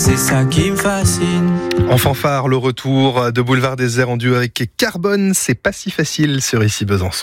c'est ça qui me fascine. En fanfare, le retour de Boulevard Désert en duo avec Carbone, c'est pas si facile sur Ici Besançon.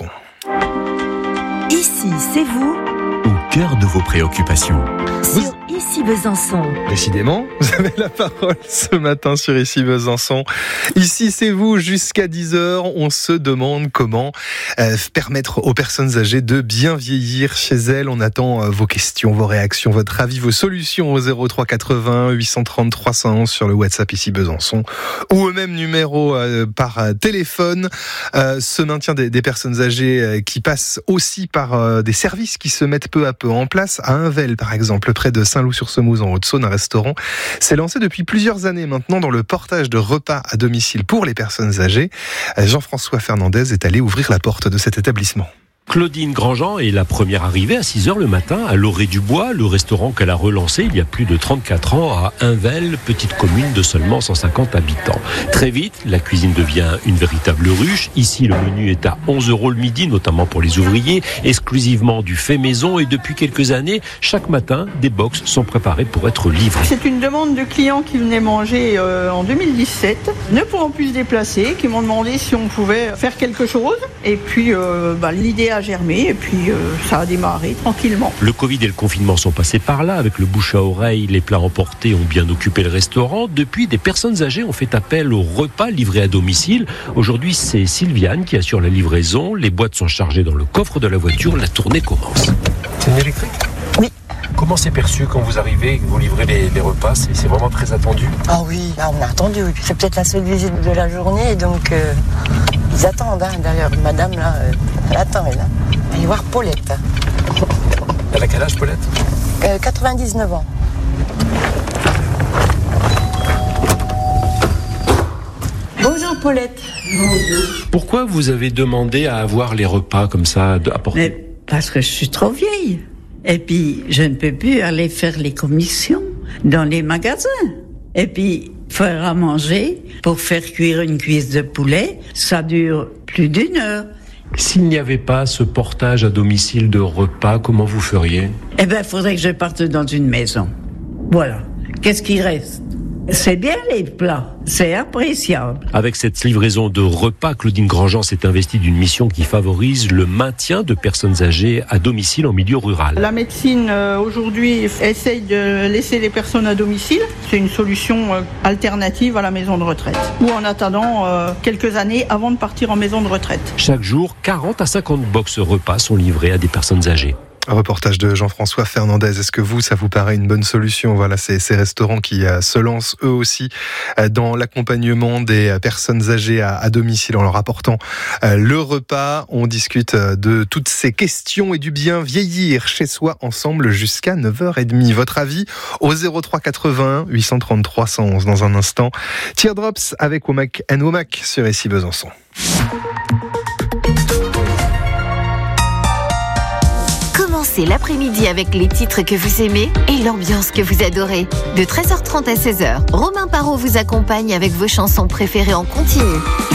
Ici, c'est vous, au cœur de vos préoccupations. sur Ici Besançon. Décidément, vous avez la parole ce matin sur Ici Besançon. Ici, c'est vous, jusqu'à 10h. On se demande comment permettre aux personnes âgées de bien vieillir chez elles. On attend vos questions, vos réactions, votre avis, vos solutions au 03 80 830 311 sur le WhatsApp Ici Besançon ou au même numéro par téléphone. Ce maintien des personnes âgées qui passent aussi par des services qui se mettent peu à peu en place. À Unvel, par exemple, près de Saint-Loup-sur-Semouse en Haute-Saône, un restaurant s'est lancé depuis plusieurs années maintenant dans le portage de repas à domicile pour les personnes âgées. Jean-François Fernandez est allé ouvrir la porte de cet établissement. Claudine Grandjean est la première arrivée à 6h le matin à l'Orée-du-Bois, le restaurant qu'elle a relancé il y a plus de 34 ans à Unvel, petite commune de seulement 150 habitants. Très vite, la cuisine devient une véritable ruche. Ici, le menu est à 11 € le midi, notamment pour les ouvriers, exclusivement du fait maison. Et depuis quelques années, chaque matin, des box sont préparées pour être livrées. C'est une demande de clients qui venaient manger en 2017, ne pouvant plus se déplacer, qui m'ont demandé si on pouvait faire quelque chose. Et puis, l'idée a germé et puis ça a démarré tranquillement. Le Covid et le confinement sont passés par là. Avec le bouche à oreille, les plats emportés ont bien occupé le restaurant. Depuis, des personnes âgées ont fait appel aux repas livrés à domicile. Aujourd'hui, c'est Sylviane qui assure la livraison. Les boîtes sont chargées dans le coffre de la voiture. La tournée commence. C'est une électrique ? Oui. Comment c'est perçu quand vous arrivez et que vous livrez les repas ? C'est vraiment très attendu ? Ah oui, on a attendu. C'est peut-être la seule visite de la journée, donc ils attendent. D'ailleurs, madame, là, elle attend. Elle va y voir Paulette. Elle a quel âge, Paulette ? 99 ans. Bonjour Paulette. Pourquoi vous avez demandé à avoir les repas comme ça apportés ? Mais parce que je suis trop vieille. Et puis, je ne peux plus aller faire les commissions dans les magasins. Et puis, faire à manger pour faire cuire une cuisse de poulet, ça dure plus d'1 heure. S'il n'y avait pas ce portage à domicile de repas, comment vous feriez ? Eh bien, il faudrait que je parte dans une maison. Voilà. Qu'est-ce qui reste ? C'est bien les plats, c'est appréciable. Avec cette livraison de repas, Claudine Grandjean s'est investie d'une mission qui favorise le maintien de personnes âgées à domicile en milieu rural. La médecine aujourd'hui essaye de laisser les personnes à domicile. C'est une solution alternative à la maison de retraite. Ou en attendant quelques années avant de partir en maison de retraite. Chaque jour, 40 à 50 box repas sont livrés à des personnes âgées. Reportage de Jean-François Fernandez. Est-ce que ça vous paraît une bonne solution ? Voilà, c'est ces restaurants qui se lancent eux aussi dans l'accompagnement des personnes âgées à domicile en leur apportant le repas. On discute de toutes ces questions et du bien vieillir chez soi ensemble jusqu'à 9h30. Votre avis au 03 80 830 311 dans un instant. Teardrops avec Womack & Womack sur Ici Besançon. Commencez l'après-midi avec les titres que vous aimez et l'ambiance que vous adorez. De 13h30 à 16h, Romain Parot vous accompagne avec vos chansons préférées en continu.